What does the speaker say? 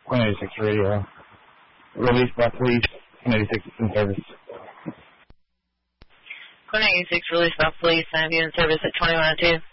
Queen 86 radio. Released by police. Queen 86 is in service. Queen 86 released by police. I have you in service at 2102.